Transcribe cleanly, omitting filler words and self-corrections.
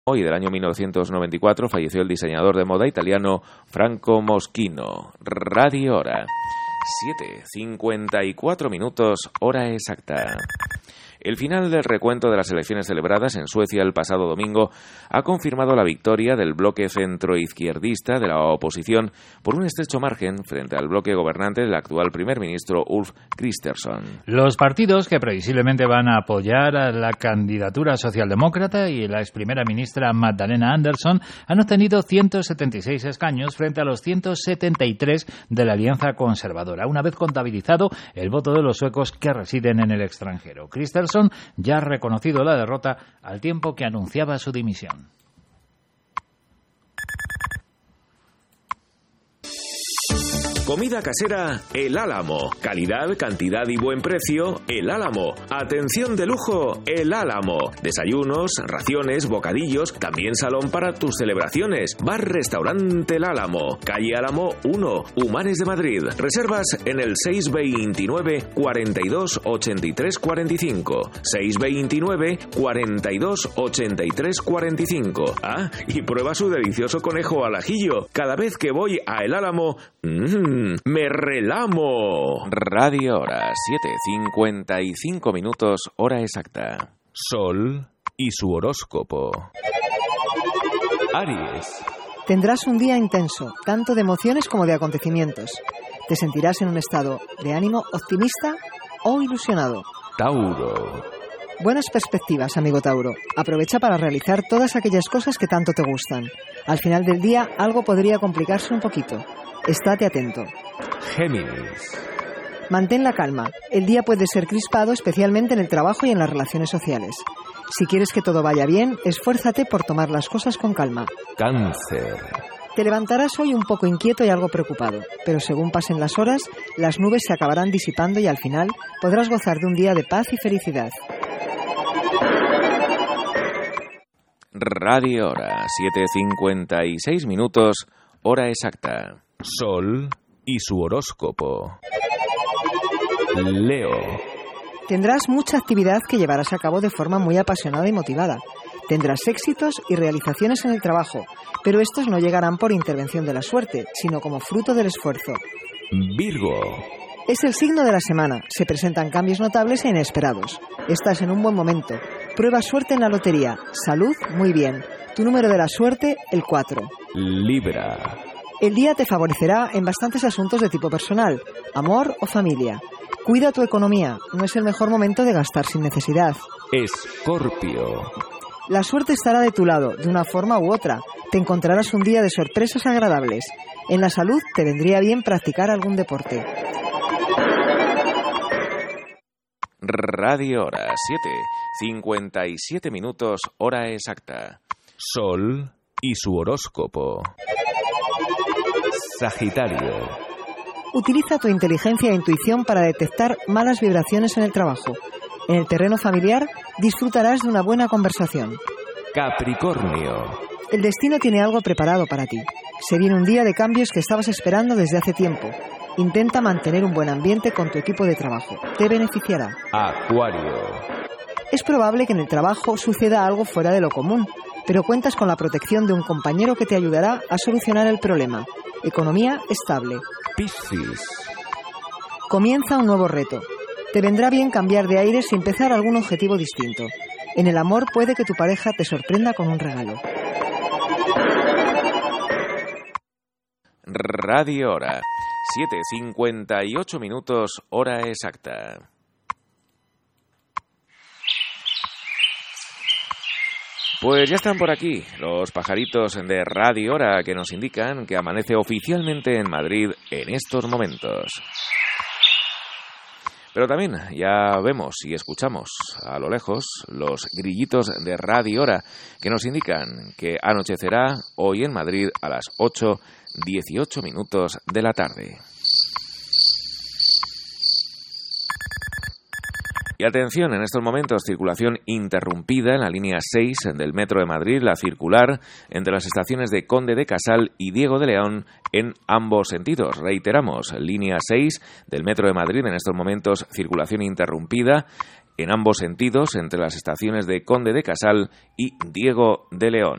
Y del año 1994 falleció el diseñador de moda italiano Franco Moschino. Radio Hora. 7:54 minutos, hora exacta. El final del recuento de las elecciones celebradas en Suecia el pasado domingo ha confirmado la victoria del bloque centroizquierdista de la oposición por un estrecho margen frente al bloque gobernante del actual primer ministro Ulf Kristersson. Los partidos que previsiblemente van a apoyar a la candidatura socialdemócrata y la ex primera ministra Magdalena Andersson han obtenido 176 escaños frente a los 173 de la Alianza Conservadora, una vez contabilizado el voto de los suecos que residen en el extranjero. Kristersson ya ha reconocido la derrota al tiempo que anunciaba su dimisión. Comida casera El Álamo. Calidad, cantidad y buen precio El Álamo. Atención de lujo El Álamo. Desayunos, raciones, bocadillos, también salón para tus celebraciones. Bar-restaurante El Álamo. Calle Álamo 1, Humanes de Madrid. Reservas en el 629 42 83 45. 629 42 83 45. Ah, y prueba su delicioso conejo al ajillo. Cada vez que voy a El Álamo, ¡me relamo! Radio Hora, 7:55 minutos, hora exacta. Sol y su horóscopo. Aries. Tendrás un día intenso, tanto de emociones como de acontecimientos. Te sentirás en un estado de ánimo optimista o ilusionado. Tauro. Buenas perspectivas, amigo Tauro. Aprovecha para realizar todas aquellas cosas que tanto te gustan. Al final del día, algo podría complicarse un poquito. Estate atento. Géminis. Mantén la calma. El día puede ser crispado, especialmente en el trabajo y en las relaciones sociales. Si quieres que todo vaya bien, esfuérzate por tomar las cosas con calma. Cáncer. Te levantarás hoy un poco inquieto y algo preocupado, pero según pasen las horas, las nubes se acabarán disipando y al final podrás gozar de un día de paz y felicidad. Radio Hora, 7:56 minutos, hora exacta. Sol y su horóscopo. Leo. Tendrás mucha actividad que llevarás a cabo de forma muy apasionada y motivada. Tendrás éxitos y realizaciones en el trabajo, pero estos no llegarán por intervención de la suerte, sino como fruto del esfuerzo. Virgo. Es el signo de la semana. Se presentan cambios notables e inesperados. Estás en un buen momento. Prueba suerte en la lotería. Salud, muy bien. Tu número de la suerte, el 4. Libra. El día te favorecerá en bastantes asuntos de tipo personal, amor o familia. Cuida tu economía. No es el mejor momento de gastar sin necesidad. Escorpio. La suerte estará de tu lado, de una forma u otra. Te encontrarás un día de sorpresas agradables. En la salud te vendría bien practicar algún deporte. Radio Hora, 7:57 minutos, hora exacta. Sol y su horóscopo. Sagitario. Utiliza tu inteligencia e intuición para detectar malas vibraciones en el trabajo. En el terreno familiar disfrutarás de una buena conversación. Capricornio. El destino tiene algo preparado para ti. Se viene un día de cambios que estabas esperando desde hace tiempo. Intenta mantener un buen ambiente con tu equipo de trabajo. Te beneficiará. Acuario. Es probable que en el trabajo suceda algo fuera de lo común, pero cuentas con la protección de un compañero que te ayudará a solucionar el problema. Economía estable. Piscis. Comienza un nuevo reto. Te vendrá bien cambiar de aires y empezar algún objetivo distinto. En el amor puede que tu pareja te sorprenda con un regalo. Radio Hora, 7:58 minutos, hora exacta. Pues ya están por aquí los pajaritos de Radio Hora que nos indican que amanece oficialmente en Madrid en estos momentos. Pero también ya vemos y escuchamos a lo lejos los grillitos de Radio Hora que nos indican que anochecerá hoy en Madrid a las 8:18 minutos de la tarde. Y atención, en estos momentos, circulación interrumpida en la línea 6 del Metro de Madrid, la circular, entre las estaciones de Conde de Casal y Diego de León en ambos sentidos. Reiteramos, línea 6 del Metro de Madrid, en estos momentos, circulación interrumpida en ambos sentidos entre las estaciones de Conde de Casal y Diego de León.